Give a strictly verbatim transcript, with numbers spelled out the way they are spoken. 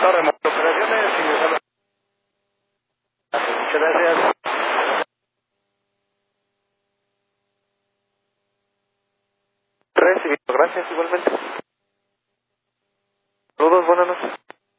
Torre, operaciones y muchas gracias. Recibido, gracias igualmente.